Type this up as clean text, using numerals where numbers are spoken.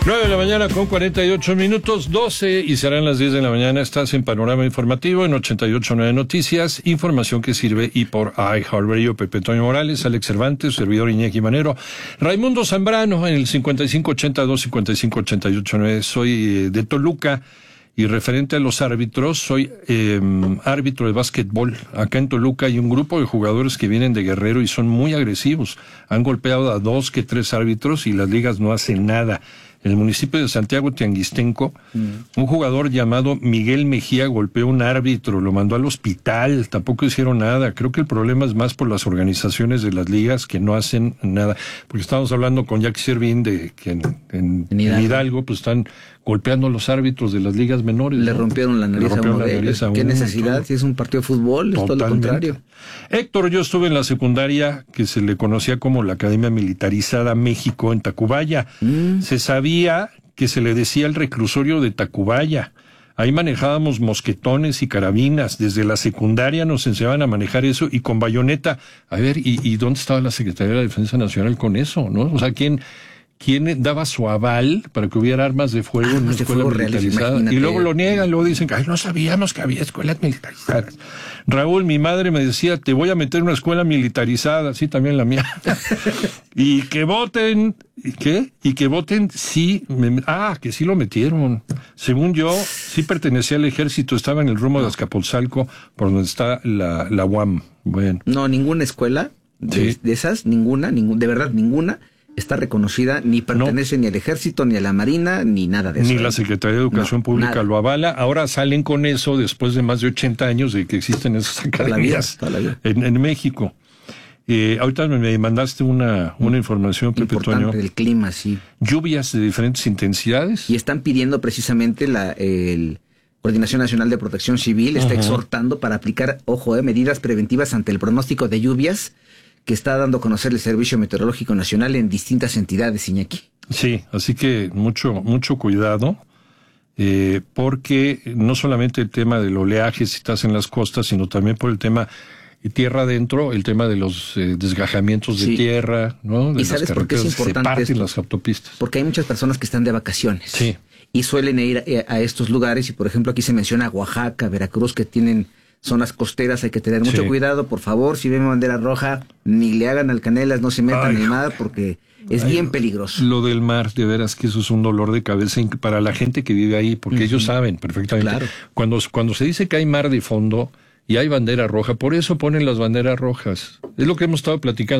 9 de la mañana con 48 minutos, 12 y serán las 10 de la mañana. Estás en Panorama Informativo en 88.9 Noticias, información que sirve y por iHeartRadio. Pepe Toño Morales, Alex Cervantes, servidor Iñaki Manero, Raimundo Zambrano en el 5582-5588.9. Soy de Toluca y referente a los árbitros, soy árbitro de básquetbol. Acá en Toluca hay un grupo de jugadores que vienen de Guerrero y son muy agresivos. Han golpeado a 2 que 3 árbitros y las ligas no hacen nada. En el municipio de Santiago Tianguistenco, un jugador llamado Miguel Mejía golpeó a un árbitro, lo mandó al hospital, tampoco hicieron nada. Creo que el problema es más por las organizaciones de las ligas que no hacen nada. Porque estábamos hablando con Jackie Servín de que en Hidalgo pues están golpeando a los árbitros de las ligas menores. Le rompieron la nariz a uno de ellos. ¿Qué necesidad? Si es un partido de fútbol, es todo lo contrario. Héctor, yo estuve en la secundaria que se le conocía como la Academia Militarizada México en Tacubaya. Se sabía que se le decía el reclusorio de Tacubaya. Ahí manejábamos mosquetones y carabinas. Desde la secundaria nos enseñaban a manejar eso y con bayoneta. A ver, ¿y dónde estaba la Secretaría de la Defensa Nacional con eso, no? O sea, ¿quién daba su aval para que hubiera armas de fuego en una escuela militarizada? Y luego lo niegan, luego dicen que no sabíamos que había escuelas militarizadas. Raúl, mi madre me decía, te voy a meter en una escuela militarizada, sí, también la mía. Y que voten, ¿qué? Y que voten, sí, que sí lo metieron. Según yo, sí pertenecía al ejército, estaba en el rumbo de Azcapotzalco, por donde está la UAM. Bueno. No, ninguna escuela de esas, ninguna, de verdad, ninguna está reconocida, ni pertenece ni al ejército, ni a la marina, ni nada de eso. Ni la Secretaría de Educación Pública lo avala. Ahora salen con eso después de más de 80 años de que existen esas academias en México. Ahorita me mandaste una información, Pepe Toño. Importante del clima, sí. Lluvias de diferentes intensidades. Y están pidiendo precisamente el Coordinación Nacional de Protección Civil, está exhortando para aplicar, medidas preventivas ante el pronóstico de lluvias que está dando a conocer el Servicio Meteorológico Nacional en distintas entidades, Iñaki. Sí, así que mucho cuidado, porque no solamente el tema del oleaje si estás en las costas, sino también por el tema tierra adentro, el tema de los desgajamientos de tierra, ¿no? De ¿Y sabes por qué es importante se parten esto? Las autopistas. Porque hay muchas personas que están de vacaciones. Sí. Y suelen ir a estos lugares, y por ejemplo aquí se menciona Oaxaca, Veracruz, que tienen zonas costeras, hay que tener mucho cuidado. Por favor, si ven bandera roja, ni le hagan alcanelas, no se metan en el mar, porque es bien peligroso. Lo del mar, de veras que eso es un dolor de cabeza para la gente que vive ahí, porque ellos saben perfectamente. Claro. Cuando se dice que hay mar de fondo y hay bandera roja, por eso ponen las banderas rojas. Es lo que hemos estado platicando.